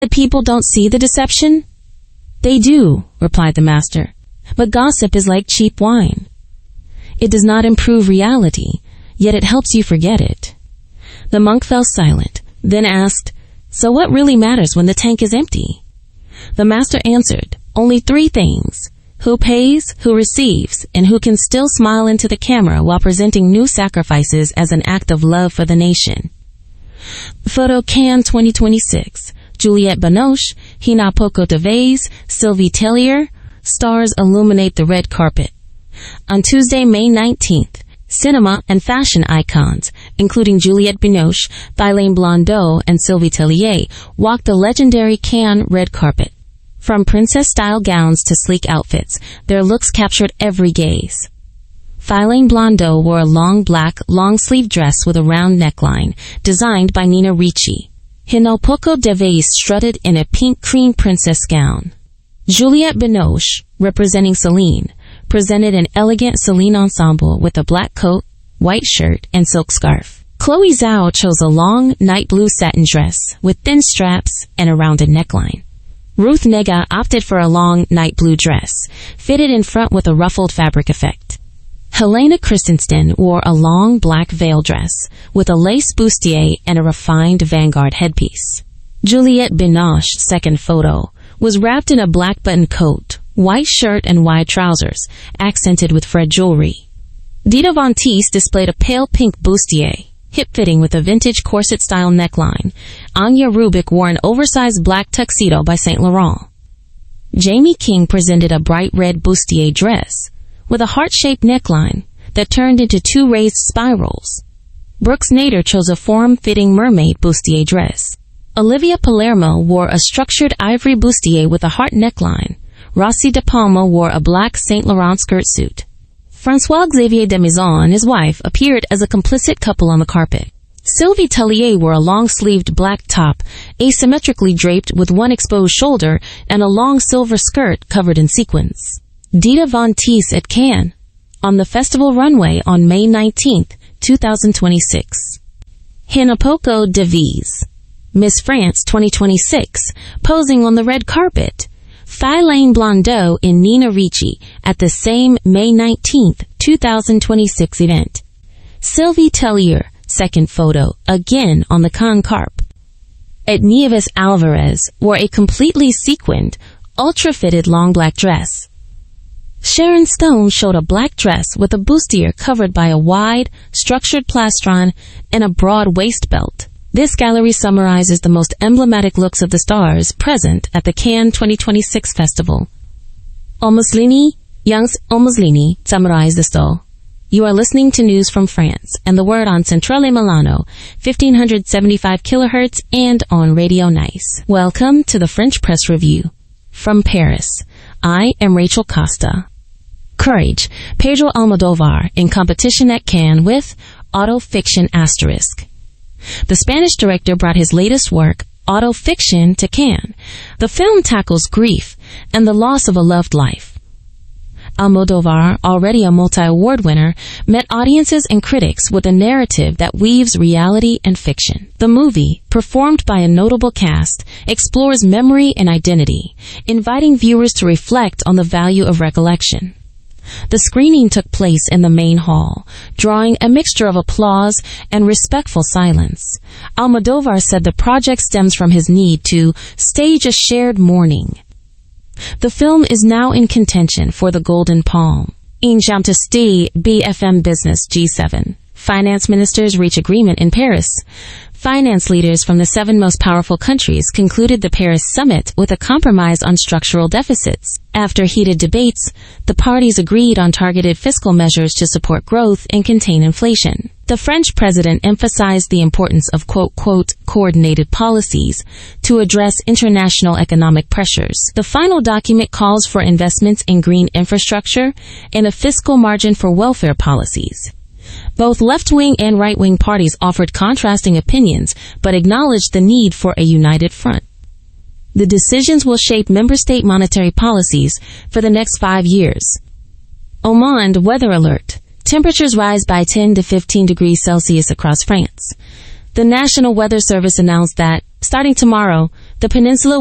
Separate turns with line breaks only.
People don't see the deception? They do, replied the master. But gossip is like cheap wine. It does not improve reality, yet it helps you forget it. The monk fell silent, then asked, So what really matters when the tank is empty? The master answered, Only 3 things. Who pays, who receives, and who can still smile into the camera while presenting new sacrifices as an act of love for the nation. Photo Cannes 2026. Juliette Binoche, Hina Poco Devez, Sylvie Tellier, stars illuminate the red carpet. On Tuesday, May 19th, cinema and fashion icons, including Juliette Binoche, Thylane Blondeau, and Sylvie Tellier, walked the legendary Cannes red carpet. From princess-style gowns to sleek outfits, their looks captured every gaze. Thylane Blondeau wore a long black, long-sleeve dress with a round neckline, designed by Nina Ricci. Hina Poco Devez strutted in a pink cream princess gown. Juliette Binoche, representing Celine, presented an elegant Celine ensemble with a black coat, white shirt, and silk scarf. Chloe Zhao chose a long, night blue satin dress with thin straps and a rounded neckline. Ruth Negga opted for a long, night blue dress, fitted in front with a ruffled fabric effect. Helena Christensen wore a long black veil dress with a lace bustier and a refined vanguard headpiece. Juliette Binoche's second photo was wrapped in a black button coat, white shirt, and wide trousers, accented with Fred jewelry. Dita Von Teese displayed a pale pink bustier, hip-fitting with a vintage corset-style neckline. Anya Rubik wore an oversized black tuxedo by Saint Laurent. Jamie King presented a bright red bustier dress with a heart-shaped neckline that turned into 2 raised spirals. Brooks Nader chose a form-fitting mermaid bustier dress. Olivia Palermo wore a structured ivory bustier with a heart neckline. Rossi De Palma wore a black Saint Laurent skirt suit. François Xavier de Maison and his wife appeared as a complicit couple on the carpet. Sylvie Tellier wore a long-sleeved black top, asymmetrically draped with one exposed shoulder and a long silver skirt covered in sequins. Dita Von Teese at Cannes, on the festival runway on May 19th, 2026. Hina Poco Devez, Miss France 2026, posing on the red carpet. Thylane Blondeau in Nina Ricci at the same May 19th, 2026 event. Sylvie Tellier, second photo, again on the Cannes carp. At Nieves Alvarez wore a completely sequined, ultra-fitted long black dress. Sharon Stone showed a black dress with a bustier covered by a wide, structured plastron and a broad waist belt. This gallery summarizes the most emblematic looks of the stars present at the Cannes 2026 festival. Olmoslini, Youngs Olmoslini, summarized the stole. You are listening to news from France and the word on Centrale Milano, 1575 kHz and on Radio Nice. Welcome to the French Press Review. From Paris, I am Rachel Costa. Courage, Pedro Almodovar in competition at Cannes with Auto Fiction Asterisk. The Spanish director brought his latest work, Auto Fiction, to Cannes. The film tackles grief and the loss of a loved life. Almodovar, already a multi-award winner, met audiences and critics with a narrative that weaves reality and fiction. The movie, performed by a notable cast, explores memory and identity, inviting viewers to reflect on the value of recollection. The screening took place in the main hall, drawing a mixture of applause and respectful silence. Almodovar said the project stems from his need to stage a shared mourning. The film is now in contention for the Golden Palm. In Jamtesti, BFM Business G7. Finance ministers reach agreement in Paris. Finance leaders from the 7 most powerful countries concluded the Paris summit with a compromise on structural deficits. After heated debates, the parties agreed on targeted fiscal measures to support growth and contain inflation. The French president emphasized the importance of quote, coordinated policies to address international economic pressures. The final document calls for investments in green infrastructure and a fiscal margin for welfare policies. Both left-wing and right-wing parties offered contrasting opinions, but acknowledged the need for a united front. The decisions will shape member state monetary policies for the next 5 years. Oman weather alert. Temperatures rise by 10 to 15 degrees Celsius across France. The National Weather Service announced that, starting tomorrow, The peninsula